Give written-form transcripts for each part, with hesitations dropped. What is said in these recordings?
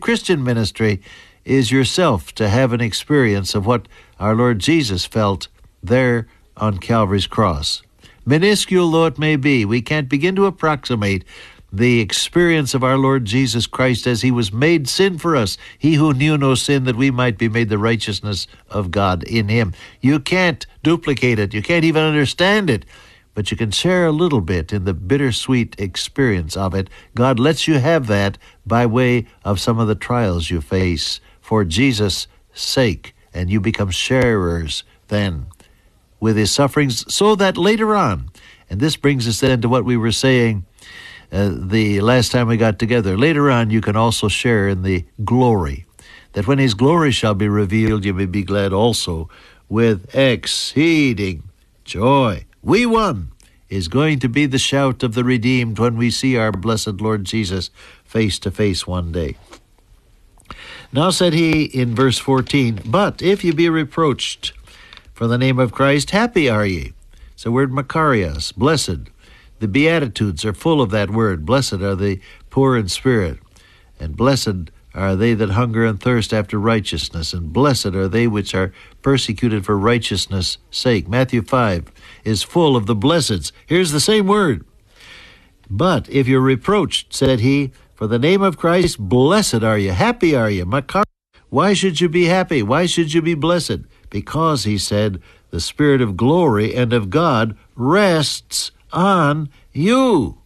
Christian ministry is yourself to have an experience of what our Lord Jesus felt there on Calvary's cross. Minuscule though it may be, we can't begin to approximate the experience of our Lord Jesus Christ as he was made sin for us, he who knew no sin, that we might be made the righteousness of God in him. You can't duplicate it. You can't even understand it. But you can share a little bit in the bittersweet experience of it. God lets you have that by way of some of the trials you face for Jesus' sake, and you become sharers then with his sufferings, so that later on, and this brings us then to what we were saying the last time we got together, later on you can also share in the glory, that when his glory shall be revealed, you may be glad also with exceeding joy. We won is going to be the shout of the redeemed when we see our blessed Lord Jesus face to face one day. Now said he in verse 14, but if you be reproached for the name of Christ, happy are ye. It's the word makarios, blessed. The Beatitudes are full of that word. Blessed are the poor in spirit, and blessed are they that hunger and thirst after righteousness, and blessed are they which are persecuted for righteousness' sake. Matthew 5 is full of the blesseds. Here's the same word. But if you're reproached, said he, for the name of Christ, blessed are you, happy are you. Why should you be happy? Why should you be blessed? Because, he said, the Spirit of glory and of God rests on you.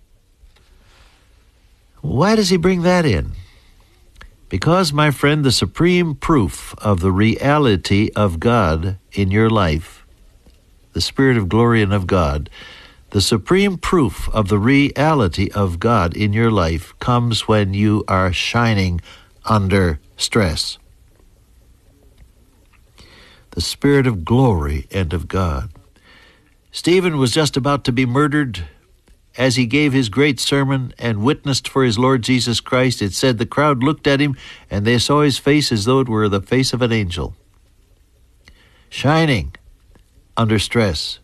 Why does he bring that in? Because, my friend, the supreme proof of the reality of God in your life, the Spirit of glory and of God, the supreme proof of the reality of God in your life comes when you are shining under stress. The Spirit of glory and of God. Stephen was just about to be murdered as he gave his great sermon and witnessed for his Lord Jesus Christ. It said the crowd looked at him and they saw his face as though it were the face of an angel, shining under stress.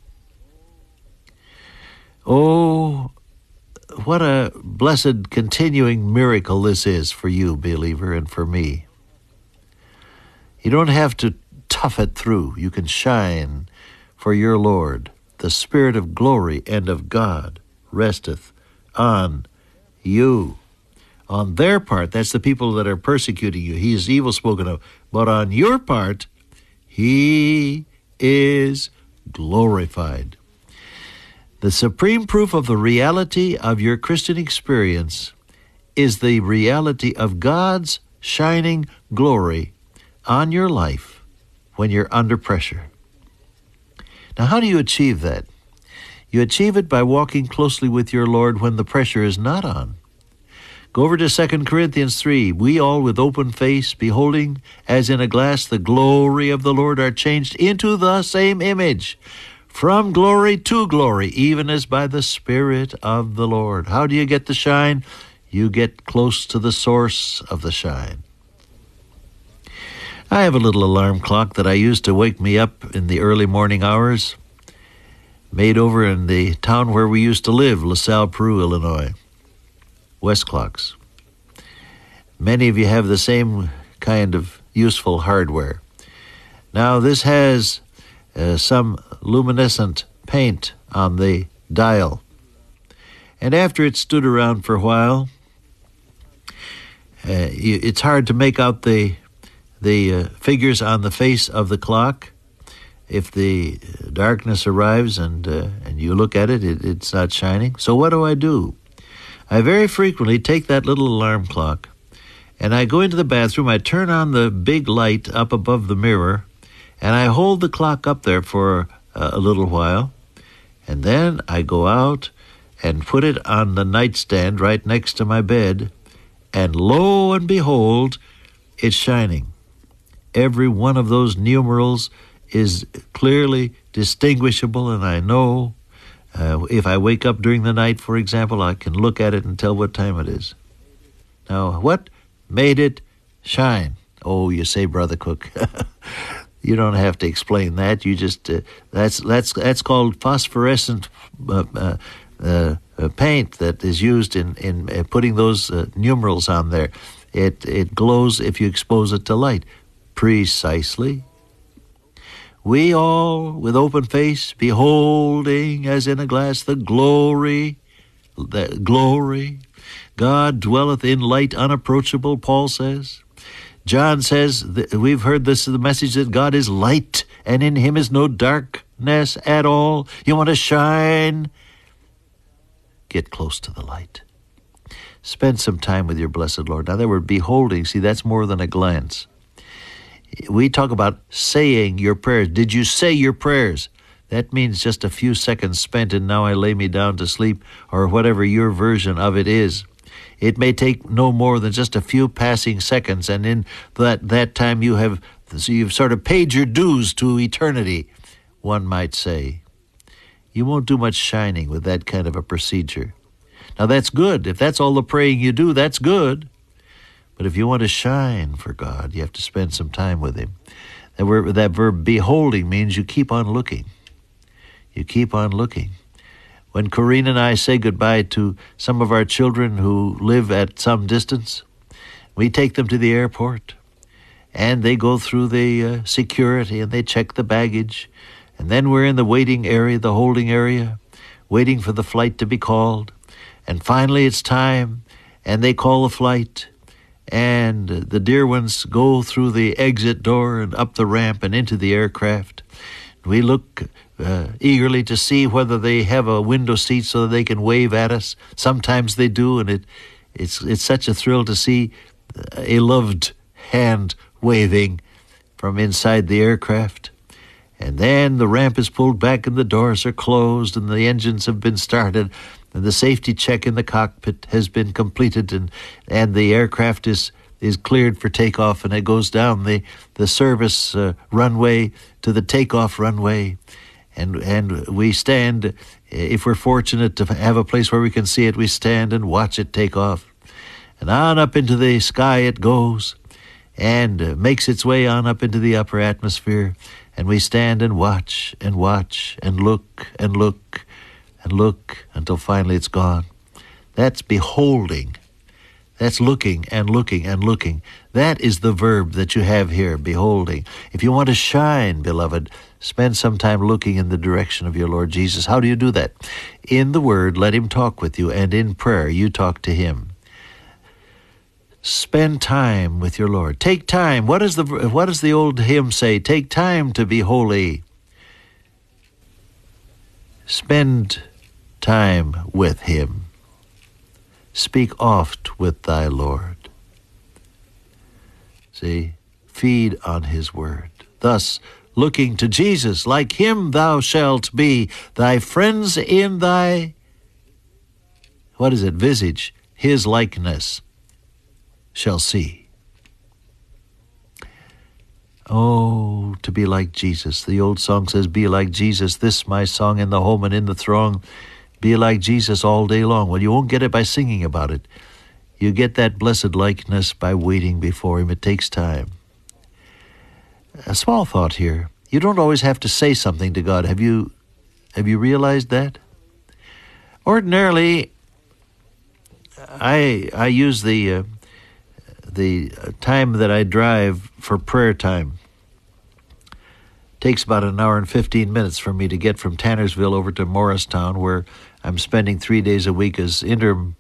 Oh, what a blessed continuing miracle this is for you, believer, and for me. You don't have to tough it through. You can shine for your Lord. The Spirit of glory and of God resteth on you. On their part, that's the people that are persecuting you. He is evil spoken of. But on your part, he is glorified. The supreme proof of the reality of your Christian experience is the reality of God's shining glory on your life when you're under pressure. Now, how do you achieve that? You achieve it by walking closely with your Lord when the pressure is not on. Go over to 2 Corinthians 3. We all with open face, beholding as in a glass the glory of the Lord, are changed into the same image, from glory to glory, even as by the Spirit of the Lord. How do you get the shine? You get close to the source of the shine. I have a little alarm clock that I use to wake me up in the early morning hours, made over in the town where we used to live, LaSalle, Peru, Illinois. West clocks. Many of you have the same kind of useful hardware. Now, this has some luminescent paint on the dial. And after it stood around for a while, it's hard to make out the figures on the face of the clock. If the darkness arrives and you look at it, it's not shining. So what do? I very frequently take that little alarm clock and I go into the bathroom, I turn on the big light up above the mirror, and I hold the clock up there for a little while, and then I go out and put it on the nightstand right next to my bed, and lo and behold, it's shining. Every one of those numerals is clearly distinguishable, and I know if I wake up during the night, for example, I can look at it and tell what time it is. Now, what made it shine? Oh, you say, Brother Cook. You don't have to explain that. You just that's called phosphorescent paint that is used in putting those numerals on there. It glows if you expose it to light. Precisely. We all, with open face, beholding as in a glass the glory, God dwelleth in light unapproachable, Paul says. John says, we've heard this is the message that God is light, and in him is no darkness at all. You want to shine? Get close to the light. Spend some time with your blessed Lord. Now that word beholding, see, that's more than a glance. We talk about saying your prayers. Did you say your prayers? That means just a few seconds spent, and now I lay me down to sleep, or whatever your version of it is. It may take no more than just a few passing seconds, and in that time you've sort of paid your dues to eternity, one might say. You won't do much shining with that kind of a procedure. Now that's good. If that's all the praying you do, that's good. But if you want to shine for God, you have to spend some time with him. That verb beholding means you keep on looking. You keep on looking. When Corinne and I say goodbye to some of our children who live at some distance, we take them to the airport, and they go through the security, and they check the baggage, and then we're in the waiting area, the holding area, waiting for the flight to be called, and finally it's time, and they call the flight, and the dear ones go through the exit door and up the ramp and into the aircraft. We look eagerly to see whether they have a window seat so that they can wave at us. Sometimes they do, and it's such a thrill to see a loved hand waving from inside the aircraft. And then the ramp is pulled back and the doors are closed and the engines have been started and the safety check in the cockpit has been completed and the aircraft is cleared for takeoff, and it goes down the service runway to the takeoff runway. And we stand, if we're fortunate to have a place where we can see it, we stand and watch it take off. And on up into the sky it goes and makes its way on up into the upper atmosphere. And we stand and watch and watch and look and look and look until finally it's gone. That's beholding. That's looking and looking and looking. That is the verb that you have here, beholding. If you want to shine, beloved, spend some time looking in the direction of your Lord Jesus. How do you do that? In the Word, let him talk with you, and in prayer, you talk to him. Spend time with your Lord. Take time. What does the old hymn say? Take time to be holy. Spend time with him. Speak oft with thy Lord. See, feed on his word. Thus, looking to Jesus, like him thou shalt be, thy friends in thy, visage, his likeness shall see. Oh, to be like Jesus. The old song says, be like Jesus. This my song in the home and in the throng. Be like Jesus all day long. Well, you won't get it by singing about it. You get that blessed likeness by waiting before him. It takes time. A small thought here. You don't always have to say something to God. Have you realized that? Ordinarily, I use the time that I drive for prayer time. It takes about an hour and 15 minutes for me to get from Tannersville over to Morristown, where I'm spending 3 days a week as interim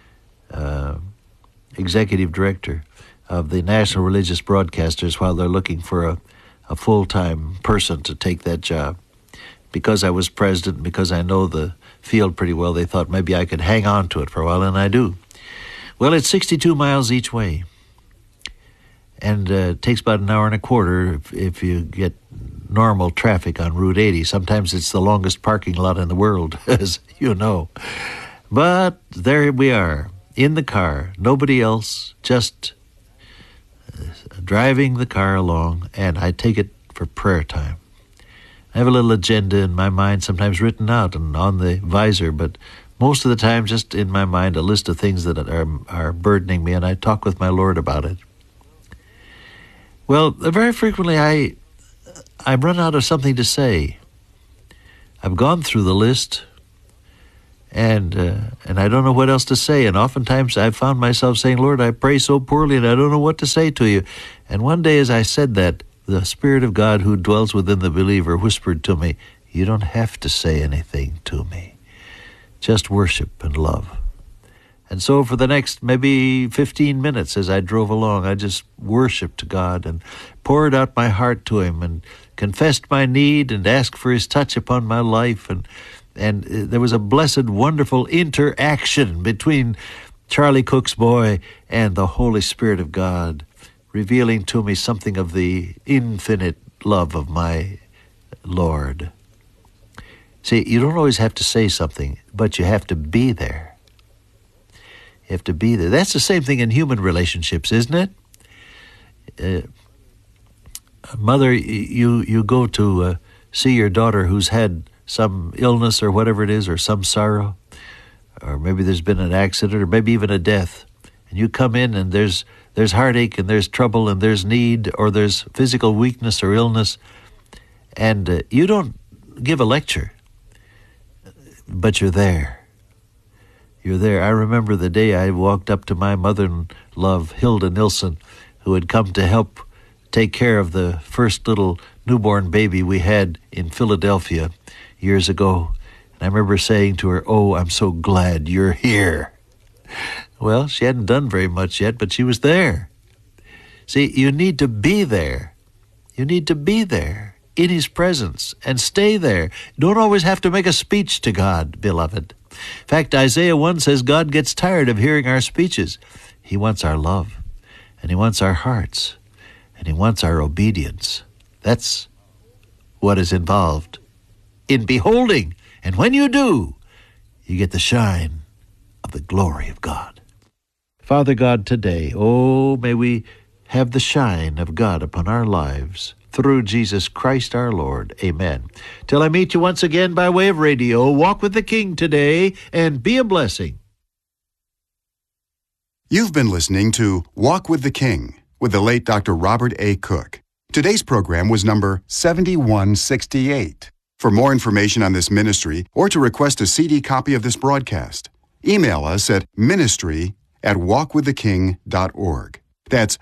executive director of the National Religious Broadcasters while they're looking for a full-time person to take that job. Because I was president, because I know the field pretty well, they thought maybe I could hang on to it for a while, and I do. Well, it's 62 miles each way, and it takes about an hour and a quarter if you get normal traffic on Route 80. Sometimes it's the longest parking lot in the world, as you know. But there we are, in the car, nobody else, just driving the car along, and I take it for prayer time. I have a little agenda in my mind, sometimes written out and on the visor, but most of the time just in my mind a list of things that are burdening me, and I talk with my Lord about it. Well, very frequently I run out of something to say. I've gone through the list, And I don't know what else to say. And oftentimes I've found myself saying, Lord, I pray so poorly and I don't know what to say to you. And one day as I said that, the Spirit of God who dwells within the believer whispered to me, you don't have to say anything to me. Just worship and love. And so for the next maybe 15 minutes as I drove along, I just worshiped God and poured out my heart to Him and confessed my need and asked for His touch upon my life. And there was a blessed, wonderful interaction between Charlie Cook's boy and the Holy Spirit of God, revealing to me something of the infinite love of my Lord. See, you don't always have to say something, but you have to be there. You have to be there. That's the same thing in human relationships, isn't it? Mother, you go to see your daughter who's had some illness or whatever it is, or some sorrow, or maybe there's been an accident, or maybe even a death, and you come in and there's heartache and there's trouble and there's need, or there's physical weakness or illness, and you don't give a lecture, but you're there. You're there. I remember the day I walked up to my mother-in-law, Hilda Nilsson, who had come to help take care of the first little newborn baby we had in Philadelphia years ago. And I remember saying to her, oh, I'm so glad you're here. Well, she hadn't done very much yet, but she was there. See, you need to be there. You need to be there in His presence and stay there. You don't always have to make a speech to God, beloved. In fact, Isaiah 1 says God gets tired of hearing our speeches. He wants our love, and He wants our hearts, and He wants our obedience. That's what is involved in beholding. And when you do, you get the shine of the glory of God. Father God, today, oh, may we have the shine of God upon our lives through Jesus Christ our Lord. Amen. Till I meet you once again by way of radio, walk with the King today and be a blessing. You've been listening to Walk with the King with the late Dr. Robert A. Cook. Today's program was number 7168. For more information on this ministry or to request a CD copy of this broadcast, email us at ministry@walkwiththeking.org. That's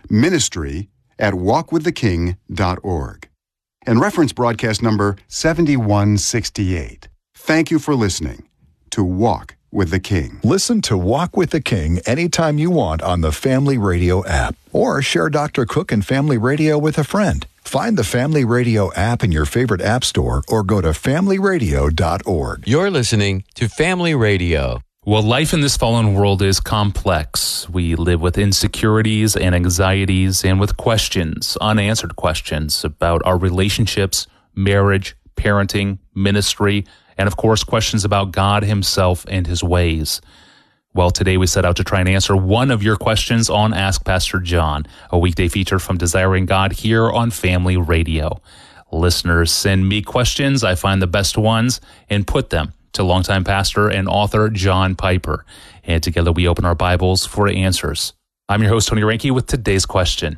ministry@walkwiththeking.org. And reference broadcast number 7168. Thank you for listening to Walk with the King. Listen to Walk with the King anytime you want on the Family Radio app, or share Dr. Cook and Family Radio with a friend. Find the Family Radio app in your favorite app store or go to familyradio.org. You're listening to Family Radio. Well, life in this fallen world is complex. We live with insecurities and anxieties and with questions, unanswered questions about our relationships, marriage, parenting, ministry, and of course, questions about God Himself and His ways. Well, today we set out to try and answer one of your questions on Ask Pastor John, a weekday feature from Desiring God here on Family Radio. Listeners send me questions. I find the best ones and put them to longtime pastor and author John Piper. And together we open our Bibles for answers. I'm your host, Tony Reinke, with today's question.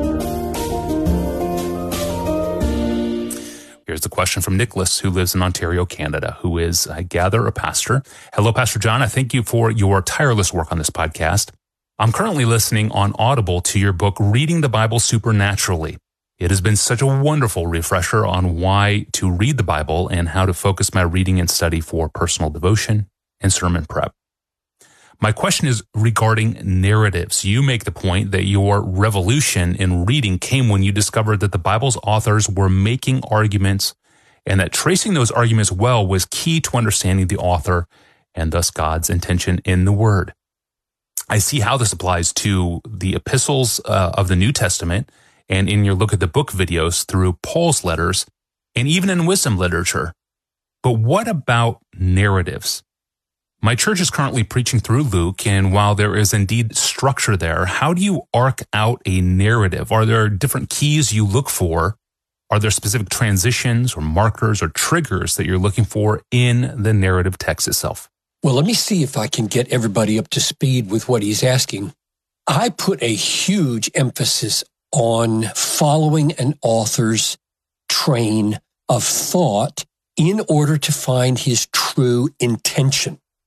Here's the question from Nicholas, who lives in Ontario, Canada, who is, I gather, a pastor. Hello, Pastor John. I thank you for your tireless work on this podcast. I'm currently listening on Audible to your book, Reading the Bible Supernaturally. It has been such a wonderful refresher on why to read the Bible and how to focus my reading and study for personal devotion and sermon prep. My question is regarding narratives. You make the point that your revolution in reading came when you discovered that the Bible's authors were making arguments and that tracing those arguments well was key to understanding the author and thus God's intention in the Word. I see how this applies to the epistles of the New Testament and in your Look at the Book videos through Paul's letters and even in wisdom literature. But what about narratives? My church is currently preaching through Luke, and while there is indeed structure there, how do you arc out a narrative? Are there different keys you look for? Are there specific transitions or markers or triggers that you're looking for in the narrative text itself? Well, let me see if I can get everybody up to speed with what he's asking. I put a huge emphasis on following an author's train of thought in order to find his true intention.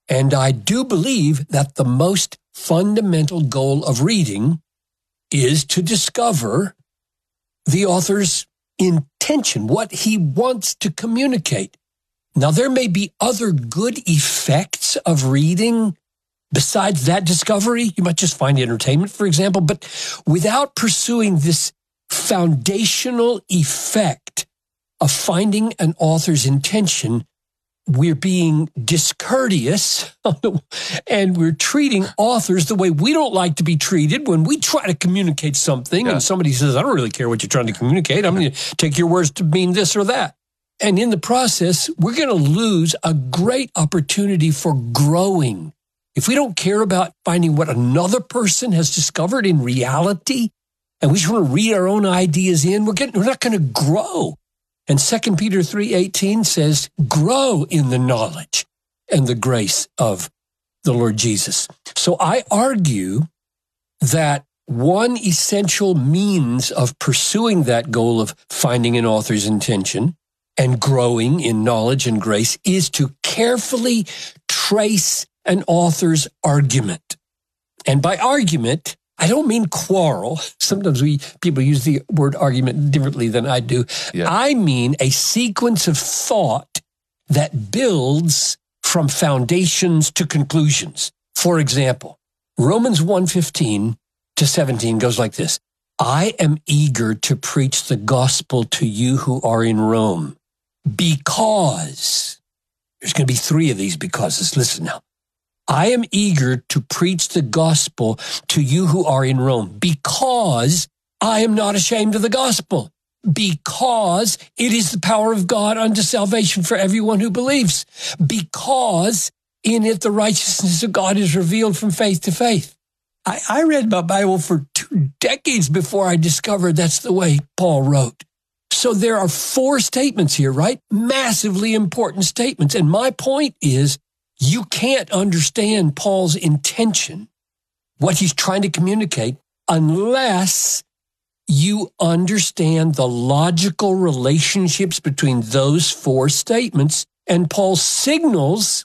And I do believe that the most fundamental goal of reading is to discover the author's intention, what he wants to communicate. Now, there may be other good effects of reading besides that discovery. You might just find entertainment, for example, but without pursuing this foundational effect of finding an author's intention, we're being discourteous and we're treating authors the way we don't like to be treated when we try to communicate something and somebody says, I don't really care what you're trying to communicate. I'm going to take your words to mean this or that. And in the process, we're going to lose a great opportunity for growing. If we don't care about finding what another person has discovered in reality, and we just want to read our own ideas in, we're not going to grow. And 2 Peter 3:18 says, grow in the knowledge and the grace of the Lord Jesus. So I argue that one essential means of pursuing that goal of finding an author's intention and growing in knowledge and grace is to carefully trace an author's argument. And by argument, I don't mean quarrel. Sometimes people use the word argument differently than I do. Yeah. I mean a sequence of thought that builds from foundations to conclusions. For example, Romans 1:15 to 17 goes like this. I am eager to preach the gospel to you who are in Rome because, there's going to be 3 of these becauses. Listen now. I am eager to preach the gospel to you who are in Rome because I am not ashamed of the gospel, because it is the power of God unto salvation for everyone who believes, because in it the righteousness of God is revealed from faith to faith. I read my Bible for 2 decades before I discovered that's the way Paul wrote. So there are 4 statements here, right? Massively important statements. And my point is, you can't understand Paul's intention, what he's trying to communicate, unless you understand the logical relationships between those 4 statements. And Paul signals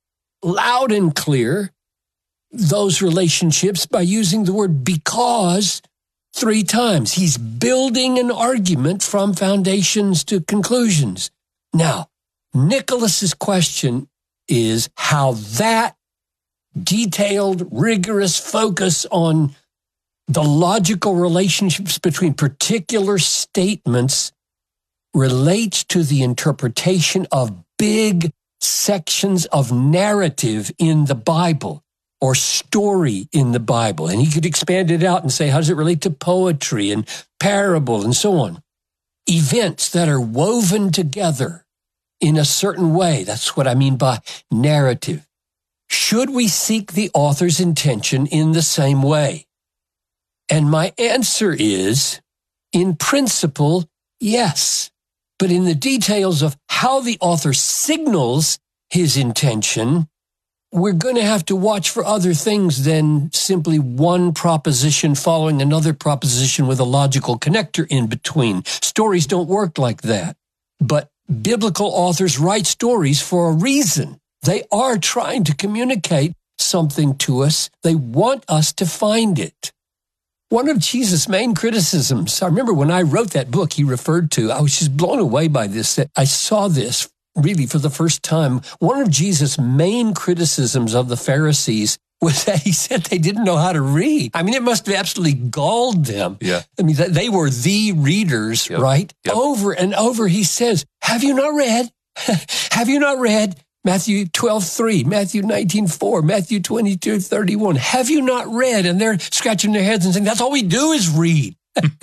loud and clear those relationships by using the word because 3 times. He's building an argument from foundations to conclusions. Now, Nicholas's question is how that detailed, rigorous focus on the logical relationships between particular statements relates to the interpretation of big sections of narrative in the Bible or story in the Bible. And he could expand it out and say, how does it relate to poetry and parable and so on? Events that are woven together in a certain way. That's what I mean by narrative. Should we seek the author's intention in the same way? And my answer is, in principle, yes. But in the details of how the author signals his intention, we're going to have to watch for other things than simply one proposition following another proposition with a logical connector in between. Stories don't work like that. But biblical authors write stories for a reason. They are trying to communicate something to us. They want us to find it. One of Jesus' main criticisms, I remember when I wrote that book he referred to, I was just blown away by this, that I saw this really for the first time. One of Jesus' main criticisms of the Pharisees was that he said they didn't know how to read. I mean, it must have absolutely galled them. Yeah. I mean, they were the readers, right? Yep. Over and over he says, have you not read? Have you not read Matthew 12:3, Matthew 19:4, Matthew 22:31? Have you not read? And they're scratching their heads and saying, that's all we do is read.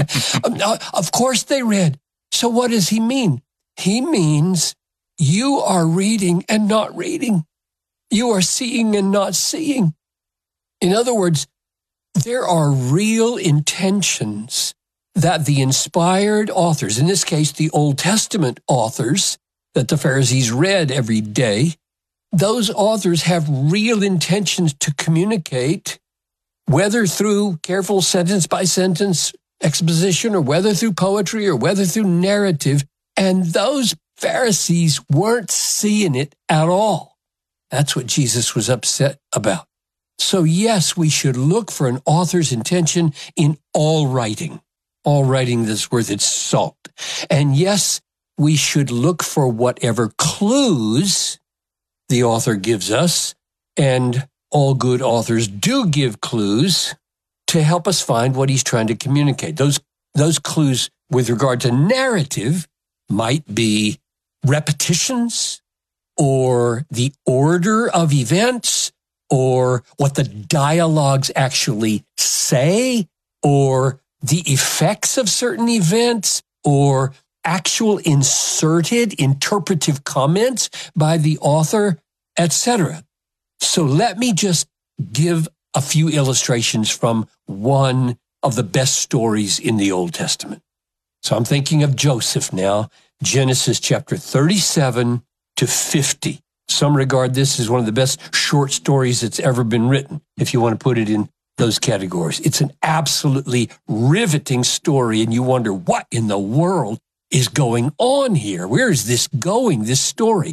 Of course they read. So what does he mean? He means you are reading and not reading. You are seeing and not seeing. In other words, there are real intentions that the inspired authors, in this case, the Old Testament authors that the Pharisees read every day, those authors have real intentions to communicate, whether through careful sentence by sentence exposition or whether through poetry or whether through narrative. And those Pharisees weren't seeing it at all. That's what Jesus was upset about. So yes, we should look for an author's intention in all writing that's worth its salt. And yes, we should look for whatever clues the author gives us, and all good authors do give clues to help us find what he's trying to communicate. Those clues with regard to narrative might be repetitions, or the order of events, or what the dialogues actually say, or the effects of certain events, or actual inserted interpretive comments by the author, etc. So let me just give a few illustrations from one of the best stories in the Old Testament. So I'm thinking of Joseph now, Genesis chapter 37 to 50. Some regard this as one of the best short stories that's ever been written, if you want to put it in those categories. It's an absolutely riveting story, and you wonder, what in the world is going on here? Where is this going, this story?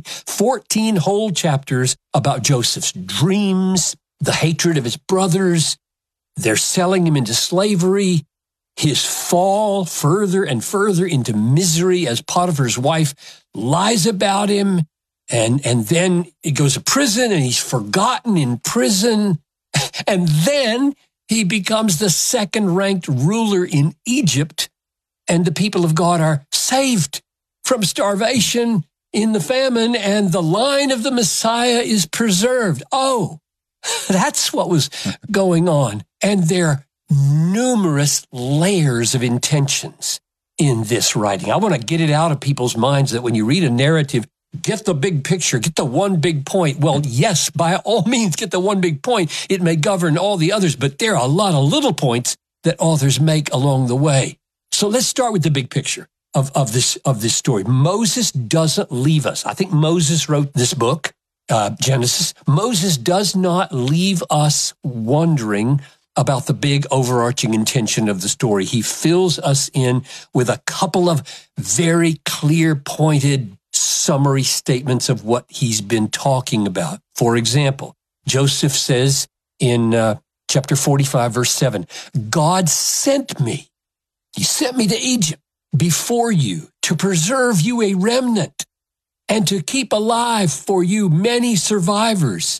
14 whole chapters about Joseph's dreams, the hatred of his brothers, they're selling him into slavery, his fall further and further into misery as Potiphar's wife lies about him, and then he goes to prison and he's forgotten in prison, and then he becomes the second-ranked ruler in Egypt, and the people of God are saved from starvation in the famine, and the line of the Messiah is preserved. Oh, that's what was going on. And there are numerous layers of intentions in this writing. I want to get it out of people's minds that when you read a narrative, get the big picture, get the one big point. Well, yes, by all means, get the one big point. It may govern all the others, but there are a lot of little points that authors make along the way. So let's start with the big picture of this story. Moses doesn't leave us. I think Moses wrote this book, Genesis. Moses does not leave us wondering about the big overarching intention of the story. He fills us in with a couple of very clear, pointed summary statements of what he's been talking about. For example, Joseph says in chapter 45, verse 7, God sent me. He sent me to Egypt before you to preserve you a remnant and to keep alive for you many survivors.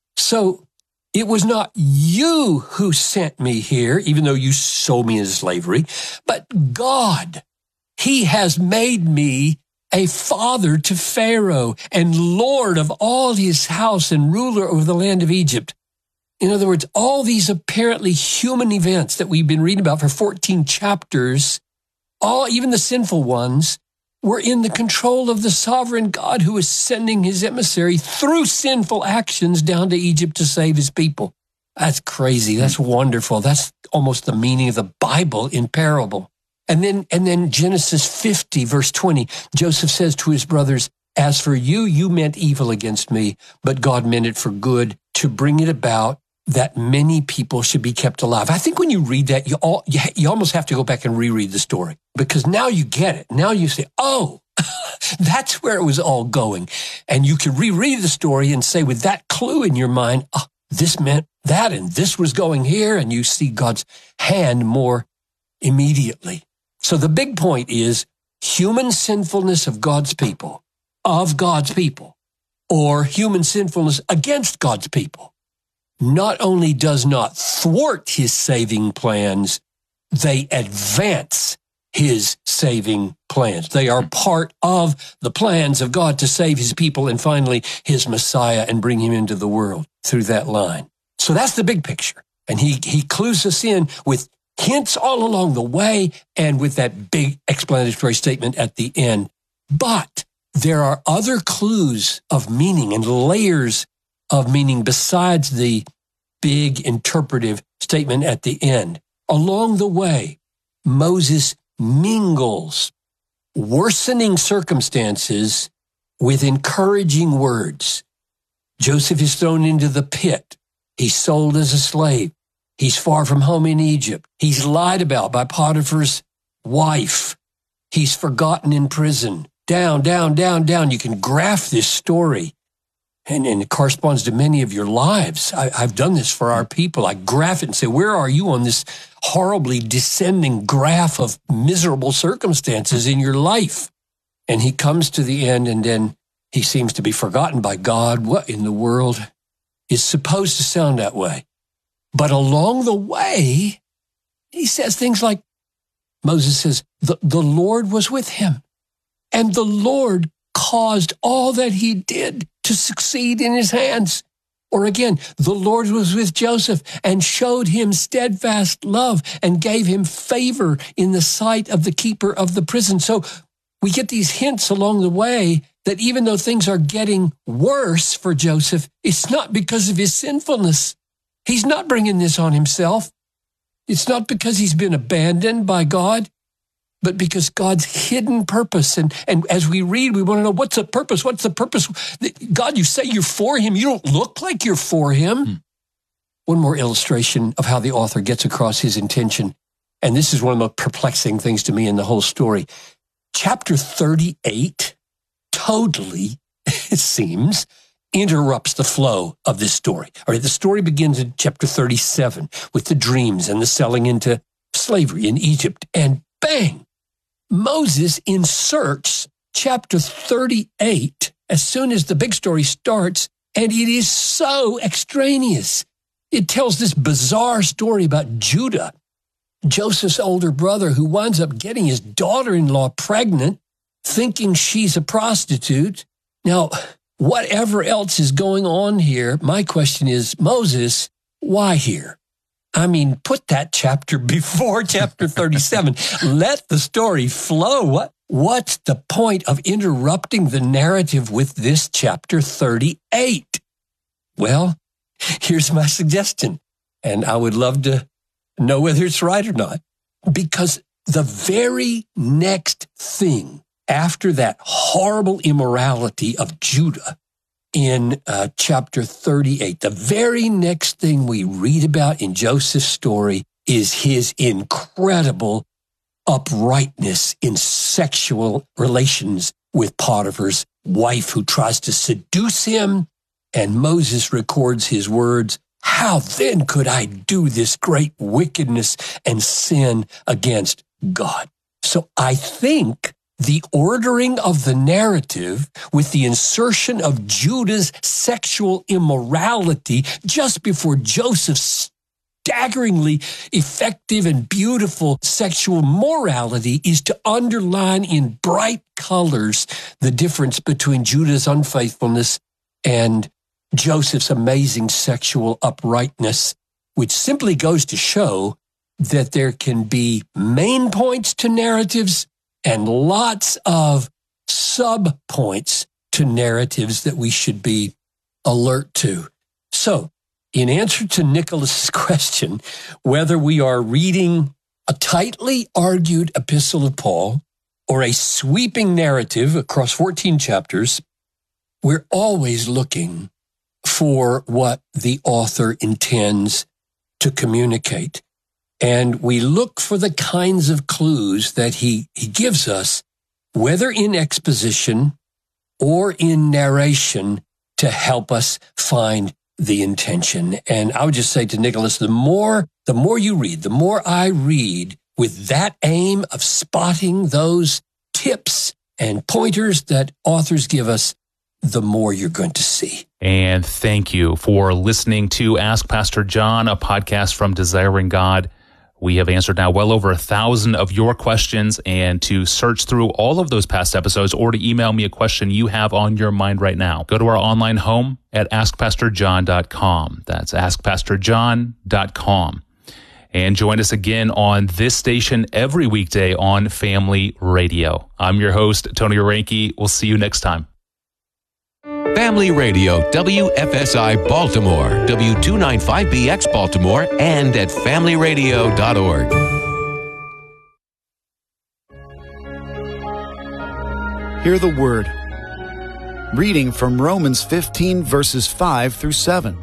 So it was not you who sent me here, even though you sold me into slavery, but God. He has made me a father to Pharaoh and Lord of all his house and ruler over the land of Egypt. In other words, all these apparently human events that we've been reading about for 14 chapters, even the sinful ones, were in the control of the sovereign God who is sending his emissary through sinful actions down to Egypt to save his people. That's crazy. That's wonderful. That's almost the meaning of the Bible in parable. And then Genesis 50, verse 20, Joseph says to his brothers, as for you, you meant evil against me, but God meant it for good to bring it about that many people should be kept alive. I think when you read that, you almost have to go back and reread the story, because now you get it. Now you say, oh, that's where it was all going. And you can reread the story and say, with that clue in your mind, oh, this meant that, and this was going here, and you see God's hand more immediately. So the big point is human sinfulness of God's people, or human sinfulness against God's people, not only does not thwart his saving plans, they advance his saving plans. They are part of the plans of God to save his people and finally his Messiah and bring him into the world through that line. So that's the big picture. And he clues us in with hints all along the way and with that big explanatory statement at the end. But there are other clues of meaning and layers of meaning besides the big interpretive statement at the end. Along the way, Moses mingles worsening circumstances with encouraging words. Joseph is thrown into the pit. He's sold as a slave. He's far from home in Egypt. He's lied about by Potiphar's wife. He's forgotten in prison. Down, down, down, down. You can graph this story. And it corresponds to many of your lives. I've done this for our people. I graph it and say, where are you on this horribly descending graph of miserable circumstances in your life? And he comes to the end, and then he seems to be forgotten by God. What in the world is supposed to sound that way? But along the way, he says things like, Moses says, the Lord was with him, and the Lord caused all that he did to succeed in his hands. Or again, the Lord was with Joseph and showed him steadfast love and gave him favor in the sight of the keeper of the prison. So we get these hints along the way that even though things are getting worse for Joseph, it's not because of his sinfulness. He's not bringing this on himself. It's not because he's been abandoned by God, but because God's hidden purpose. And as we read, we want to know, what's the purpose? What's the purpose? God, you say you're for him. You don't look like you're for him. One more illustration of how the author gets across his intention. And this is one of the most perplexing things to me in the whole story. Chapter 38 totally, it seems, interrupts the flow of this story. All right, the story begins in chapter 37 with the dreams and the selling into slavery in Egypt. And bang! Moses inserts chapter 38 as soon as the big story starts, and it is so extraneous. It tells this bizarre story about Judah, Joseph's older brother, who winds up getting his daughter-in-law pregnant, thinking she's a prostitute. Now, whatever else is going on here, my question is, Moses, why here? I mean, put that chapter before chapter 37. Let the story flow. What's the point of interrupting the narrative with this chapter 38? Well, here's my suggestion, and I would love to know whether it's right or not. Because the very next thing after that horrible immorality of Judah in chapter 38, the very next thing we read about in Joseph's story is his incredible uprightness in sexual relations with Potiphar's wife, who tries to seduce him. And Moses records his words, "How then could I do this great wickedness and sin against God?" So I think the ordering of the narrative with the insertion of Judah's sexual immorality just before Joseph's staggeringly effective and beautiful sexual morality is to underline in bright colors the difference between Judah's unfaithfulness and Joseph's amazing sexual uprightness, which simply goes to show that there can be main points to narratives and lots of sub-points to narratives that we should be alert to. So, in answer to Nicholas's question, whether we are reading a tightly argued epistle of Paul or a sweeping narrative across 14 chapters, we're always looking for what the author intends to communicate. And we look for the kinds of clues that he gives us, whether in exposition or in narration, to help us find the intention. And I would just say to Nicholas, the more you read, the more I read with that aim of spotting those tips and pointers that authors give us, the more you're going to see. And thank you for listening to Ask Pastor John, a podcast from Desiring God. We have answered now well over 1,000 of your questions, and to search through all of those past episodes or to email me a question you have on your mind right now, go to our online home at askpastorjohn.com. That's askpastorjohn.com. And join us again on this station every weekday on Family Radio. I'm your host, Tony Orenke. We'll see you next time. Family Radio, WFSI Baltimore, W295BX Baltimore, and at familyradio.org. Hear the word. Reading from Romans 15, verses 5 through 7.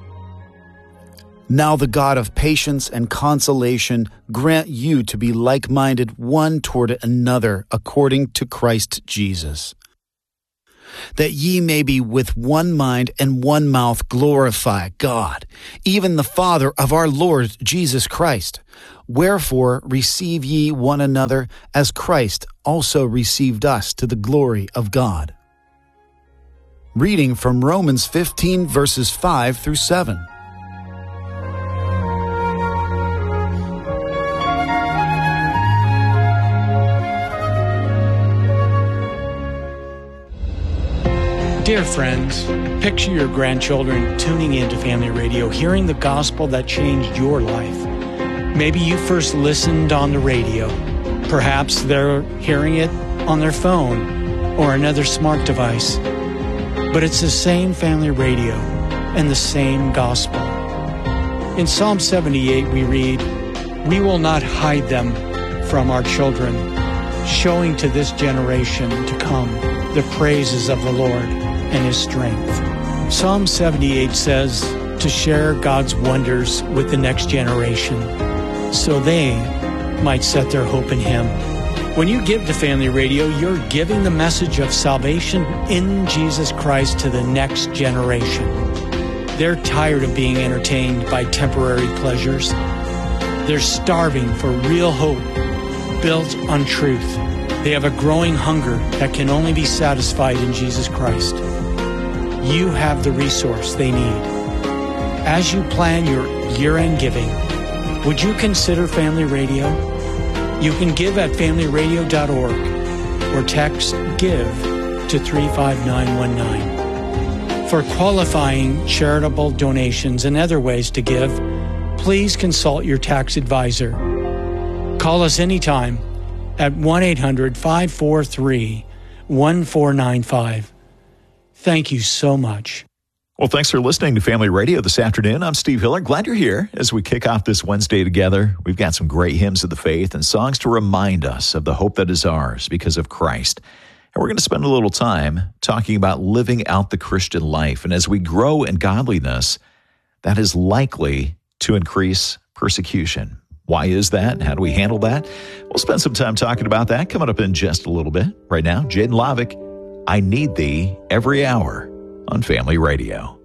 Now the God of patience and consolation grant you to be like-minded one toward another according to Christ Jesus. that ye may be with one mind and one mouth glorify God, even the Father of our Lord Jesus Christ. Wherefore receive ye one another, as Christ also received us to the glory of God. Reading from Romans 15, verses 5 through 7. Dear friends, picture your grandchildren tuning into Family Radio, hearing the gospel that changed your life. Maybe you first listened on the radio. Perhaps they're hearing it on their phone or another smart device. But it's the same Family Radio and the same gospel. In Psalm 78 we read, "We will not hide them from our children, showing to this generation to come the praises of the Lord and His strength." Psalm 78 says to share God's wonders with the next generation so they might set their hope in Him. When you give to Family Radio, you're giving the message of salvation in Jesus Christ to the next generation. They're tired of being entertained by temporary pleasures. They're starving for real hope built on truth. They have a growing hunger that can only be satisfied in Jesus Christ. You have the resource they need. As you plan your year-end giving, would you consider Family Radio? You can give at familyradio.org or text GIVE to 35919. For qualifying charitable donations and other ways to give, please consult your tax advisor. Call us anytime at 1-800-543-1495. Thank you so much. Well, thanks for listening to Family Radio this afternoon. I'm Steve Hiller. Glad you're here as we kick off this Wednesday together. We've got some great hymns of the faith and songs to remind us of the hope that is ours because of Christ. And we're going to spend a little time talking about living out the Christian life. And as we grow in godliness, that is likely to increase persecution. Why is that? How do we handle that? We'll spend some time talking about that coming up in just a little bit. Right now, Jaden Lovick, I Need Thee Every Hour on Family Radio.